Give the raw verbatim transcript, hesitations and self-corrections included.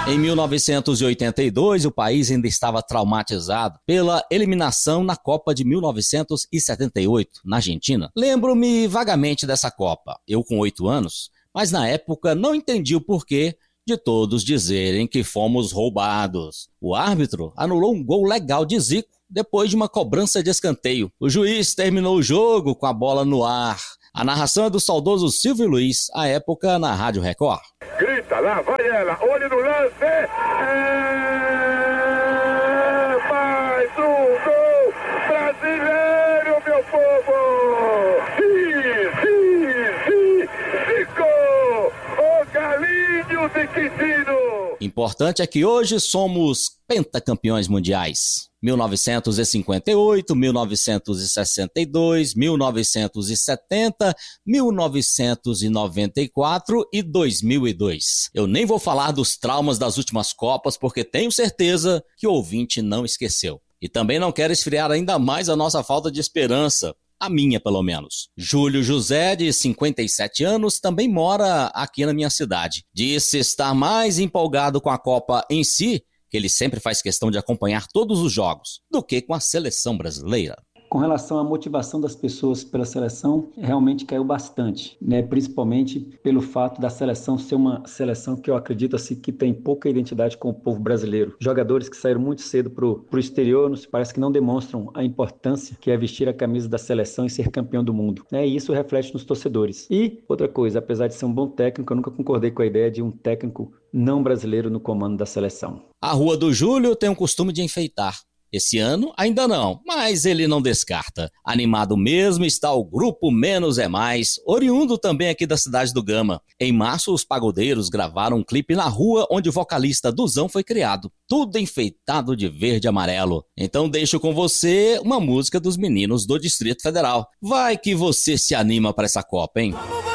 Em mil novecentos e oitenta e dois, o país ainda estava traumatizado pela eliminação na Copa de mil novecentos e setenta e oito, na Argentina. Lembro-me vagamente dessa Copa, eu com oito anos, mas na época não entendi o porquê de todos dizerem que fomos roubados. O árbitro anulou um gol legal de Zico depois de uma cobrança de escanteio. O juiz terminou o jogo com a bola no ar. A narração é do saudoso Silvio Luiz, à época na Rádio Record. Grita lá, vai ela, olho no lance, é mais um gol brasileiro, meu povo! Sim, sim, sim, Zico, o galinho de Quintino! Importante é que hoje somos pentacampeões mundiais. mil novecentos e cinquenta e oito, mil novecentos e sessenta e dois, mil novecentos e setenta, mil novecentos e noventa e quatro e dois mil e dois. Eu nem vou falar dos traumas das últimas Copas, porque tenho certeza que o ouvinte não esqueceu. E também não quero esfriar ainda mais a nossa falta de esperança. A minha, pelo menos. Júlio José, de cinquenta e sete anos, também mora aqui na minha cidade. Disse estar mais empolgado com a Copa em si, que ele sempre faz questão de acompanhar todos os jogos, do que com a seleção brasileira. Com relação à motivação das pessoas pela seleção, realmente caiu bastante, né? Principalmente pelo fato da seleção ser uma seleção que eu acredito assim, que tem pouca identidade com o povo brasileiro. Jogadores que saíram muito cedo para o exterior, nos parece que não demonstram a importância que é vestir a camisa da seleção e ser campeão do mundo, né? E isso reflete nos torcedores. E outra coisa, apesar de ser um bom técnico, eu nunca concordei com a ideia de um técnico não brasileiro no comando da seleção. A Rua do Júlio tem o costume de enfeitar. Esse ano ainda não, mas ele não descarta. Animado mesmo está o Grupo Menos é Mais, oriundo também aqui da cidade do Gama. Em março, os pagodeiros gravaram um clipe na rua onde o vocalista Duzão foi criado. Tudo enfeitado de verde e amarelo. Então deixo com você uma música dos meninos do Distrito Federal. Vai que você se anima para essa Copa, hein?